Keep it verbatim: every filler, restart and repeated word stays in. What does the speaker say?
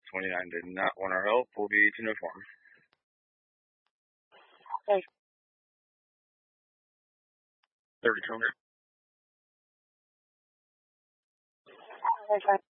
twenty-nine did not want our help will be to no form. Hey. thirty-two hundred. Okay.